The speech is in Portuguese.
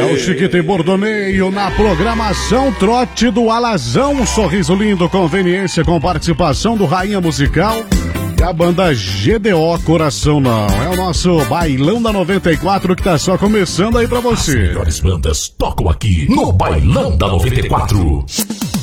o Chiquito e Bordoneio na programação Trote do Alazão. Um sorriso lindo, conveniência com participação do Rainha Musical e a banda GDO Coração Não. É o nosso Bailão da 94 que tá só começando aí pra você. As melhores bandas tocam aqui no Bailão da 94.